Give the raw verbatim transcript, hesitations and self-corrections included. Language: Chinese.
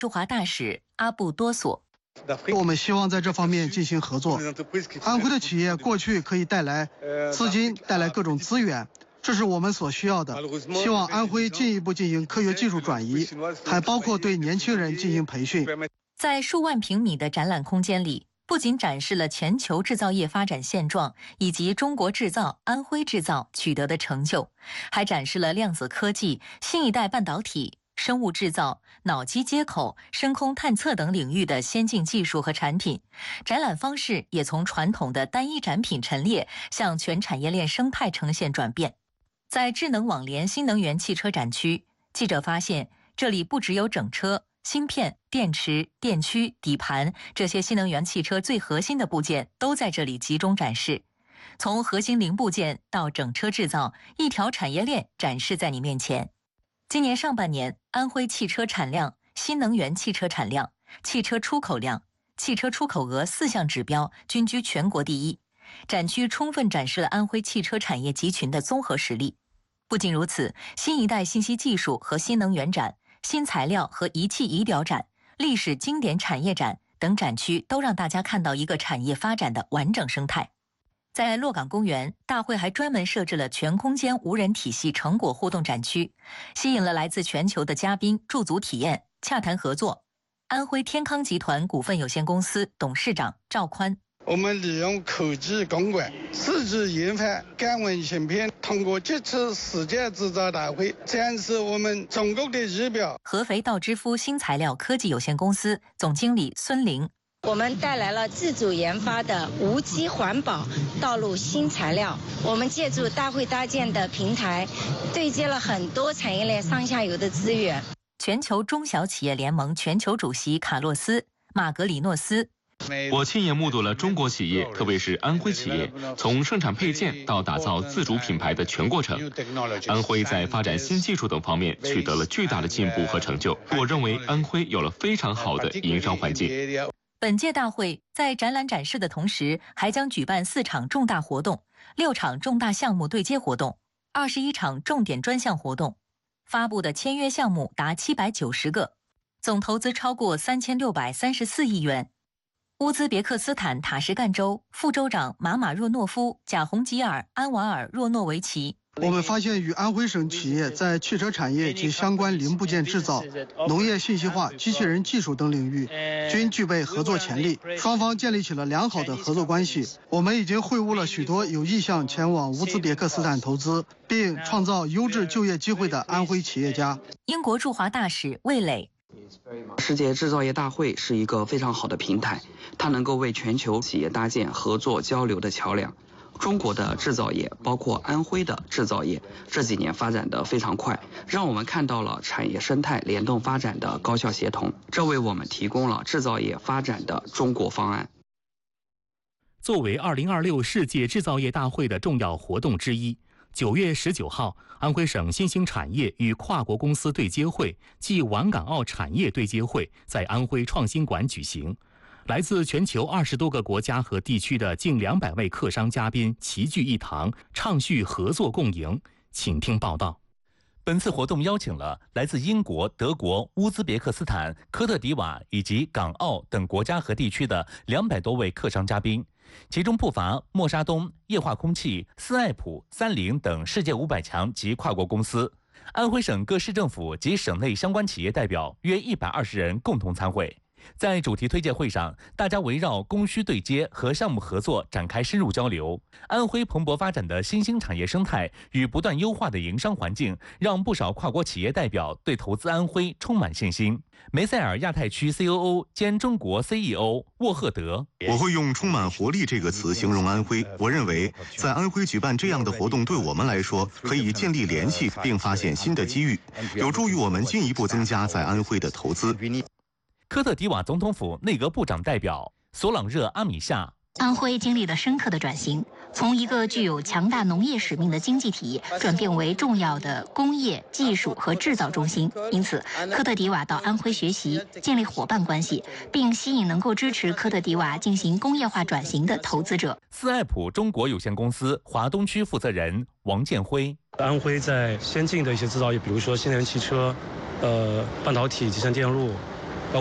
驻华大使阿布多索。 我们希望在这方面进行合作。安徽的企业过去可以带来资金，带来各种资源，这是我们所需要的。希望安徽进一步进行科学技术转移，还包括对年轻人进行培训。 在数万平米的展览空间里，不仅展示了全球制造业发展现状以及中国制造、安徽制造取得的成就，还展示了量子科技、新一代半导体、生物制造、脑机接口、深空探测等领域的先进技术和产品。展览方式也从传统的单一展品陈列向全产业链生态呈现转变。在智能网联新能源汽车展区，记者发现这里不只有整车、芯片、电池、电驱、底盘这些新能源汽车最核心的部件都在这里集中展示。从核心零部件到整车制造，一条产业链展示在你面前。今年上半年，安徽汽车产量、新能源汽车产量、汽车出口量、汽车出口额四项指标均居全国第一。展区充分展示了安徽汽车产业集群的综合实力。不仅如此，新一代信息技术和新能源展、新材料和仪器仪表展、历史经典产业展等展区都让大家看到一个产业发展的完整生态。在洛港公园，大会还专门设置了全空间无人体系成果互动展区，吸引了来自全球的嘉宾驻足体验、洽谈合作。安徽天康集团股份有限公司董事长赵宽。 我们利用科技攻关，自主研发感温芯片，通过这次世界制造大会展示我们中国的仪表。 合肥道之夫新材料科技有限公司总经理孙玲。 我们带来了自主研发的无机环保道路新材料。我们借助大会搭建的平台，对接了很多产业链上下游的资源。 全球中小企业联盟全球主席卡洛斯·马格里诺斯。 我亲眼目睹了中国企业，特别是安徽企业，从生产配件到打造自主品牌的全过程。安徽在发展新技术等方面取得了巨大的进步和成就。我认为安徽有了非常好的营商环境。 本届大会在展览展示的同时，还将举办四场重大活动、六场重大项目对接活动、二十一场重点专项活动，发布的签约项目达七百九十个，总投资超过三千六百三十四亿元。乌兹别克斯坦塔什干州副州长马马若诺夫、贾洪吉尔、安瓦尔若诺维奇。 我们发现与安徽省企业在汽车产业及相关零部件制造、农业信息化、机器人技术等领域均具备合作潜力，双方建立起了良好的合作关系。我们已经会晤了许多有意向前往乌兹别克斯坦投资并创造优质就业机会的安徽企业家。 英国驻华大使魏磊。 世界制造业大会是一个非常好的平台，它能够为全球企业搭建合作交流的桥梁。中国的制造业，包括安徽的制造业，这几年发展得非常快，让我们看到了产业生态联动发展的高效协同，这为我们提供了制造业发展的中国方案。 作为二零二六世界制造业大会的重要活动之一，九月十九号，安徽省新兴产业与跨国公司对接会暨皖港澳产业对接会在安徽创新馆举行。来自全球二十多个国家和地区的近两百位客商嘉宾齐聚一堂，畅叙合作共赢。请听报道。 本次活动邀请了来自英国、德国、乌兹别克斯坦、科特迪瓦以及港澳等国家和地区的两百多位客商嘉宾，其中不乏默沙东、液化空气、斯艾普、三菱等世界五百强及跨国公司。安徽省各市政府及省内相关企业代表约一百二十人共同参会。在主题推介会上，大家围绕供需对接和项目合作展开深入交流。安徽蓬勃发展的新兴产业生态与不断优化的营商环境，让不少跨国企业代表对投资安徽充满信心。梅赛尔亚太区 C O O 兼中国 C E O 沃赫德： 我会用充满活力这个词形容安徽。我认为，在安徽举办这样的活动，对我们来说可以建立联系，并发现新的机遇，有助于我们进一步增加在安徽的投资。 科特迪瓦总统府内阁部长代表索朗热阿米夏： 安徽经历了深刻的转型，从一个具有强大农业使命的经济体转变为重要的工业、技术和制造中心。因此，科特迪瓦到安徽学习，建立伙伴关系，并吸引能够支持科特迪瓦进行工业化转型的投资者。 斯艾普中国有限公司华东区负责人王建辉： 安徽在先进的一些制造业，比如说新能源汽车、呃半导体、集成电路。